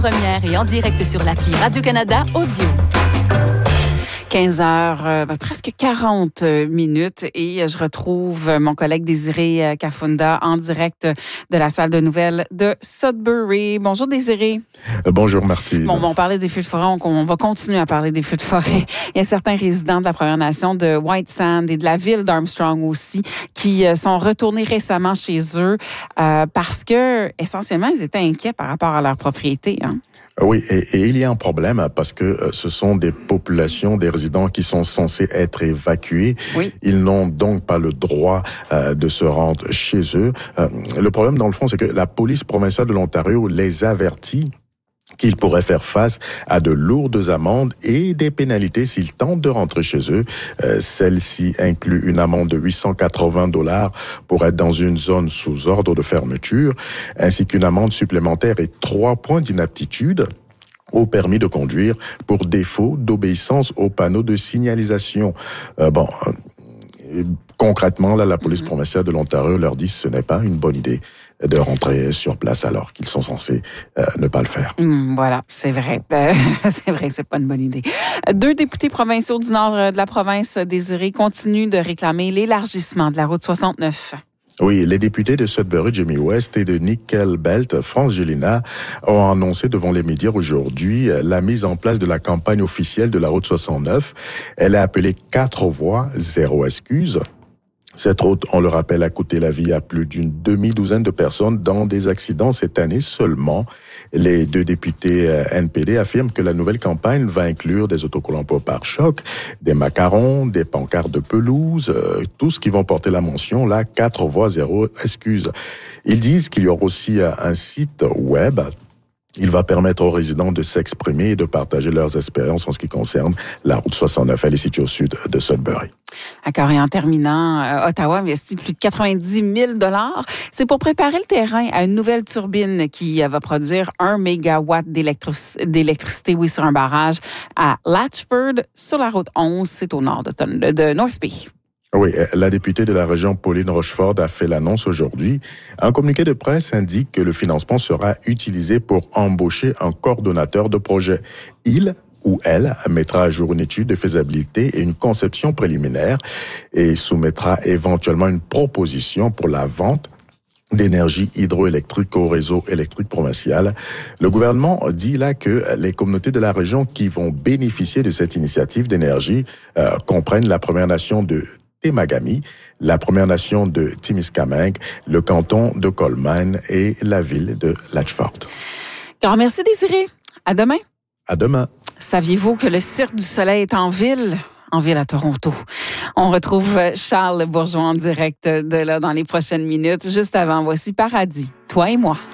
Première et en direct sur l'appli Radio-Canada Audio. 15 heures, presque 40 minutes et je retrouve mon collègue Désiré Kafunda en direct de la salle de nouvelles de Sudbury. Bonjour Désiré. Bonjour Martine. Bon, on parlait des feux de forêt, on va continuer à parler des feux de forêt. Il y a certains résidents de la Première Nation de White Sand et de la ville d'Armstrong aussi qui sont retournés récemment chez eux parce que essentiellement ils étaient inquiets par rapport à leur propriété. Hein? Oui, et il y a un problème parce que ce sont des populations, des résidents qui sont censés être évacués. Oui. Ils n'ont donc pas le droit de se rendre chez eux. Le problème, dans le fond, c'est que la police provinciale de l'Ontario les avertit qu'ils pourraient faire face à de lourdes amendes et des pénalités s'ils tentent de rentrer chez eux. Celle-ci inclut une amende de $880 pour être dans une zone sous ordre de fermeture, ainsi qu'une amende supplémentaire et 3 points d'inaptitude au permis de conduire pour défaut d'obéissance aux panneaux de signalisation. Concrètement, là, la police provinciale de l'Ontario leur dit que ce n'est pas une bonne idée de rentrer sur place alors qu'ils sont censés ne pas le faire. Voilà, c'est vrai. C'est vrai que c'est pas une bonne idée. 2 députés provinciaux du nord de la province, Désiré, continuent de réclamer l'élargissement de la route 69. Oui, les députés de Sudbury, Jimmy West, et de Nickel Belt, France Gélinas, ont annoncé devant les médias aujourd'hui la mise en place de la campagne officielle de la route 69. Elle est appelée 4 voies, 0 excuses. Cette route, on le rappelle, a coûté la vie à plus d'une demi-douzaine de personnes dans des accidents cette année seulement. Les 2 députés NPD affirment que la nouvelle campagne va inclure des autocollants pour pare-choc, des macarons, des pancartes de pelouse, tous qui vont porter la mention, là, 4 voies, 0 excuses. Ils disent qu'il y aura aussi un site web. Il va permettre aux résidents de s'exprimer et de partager leurs expériences en ce qui concerne la route 69. Elle est située au sud de Sudbury. D'accord. Et en terminant, Ottawa investit plus de 90 000 $. C'est pour préparer le terrain à une nouvelle turbine qui va produire 1 mégawatt d'électricité, sur un barrage à Latchford, sur la route 11. C'est au nord de North Bay. Oui, la députée de la région, Pauline Rochefort, a fait l'annonce aujourd'hui. Un communiqué de presse indique que le financement sera utilisé pour embaucher un coordonnateur de projet. Il ou elle mettra à jour une étude de faisabilité et une conception préliminaire et soumettra éventuellement une proposition pour la vente d'énergie hydroélectrique au réseau électrique provincial. Le gouvernement dit là que les communautés de la région qui vont bénéficier de cette initiative d'énergie comprennent la Première Nation de Temagami, la Première Nation de Témiscamingue, le canton de Coleman et la ville de Latchford. Alors, merci Désiré. À demain. À demain. Saviez-vous que le Cirque du Soleil est en ville à Toronto? On retrouve Charles Bourgeois en direct de là dans les prochaines minutes. Juste avant, voici Paradis, toi et moi.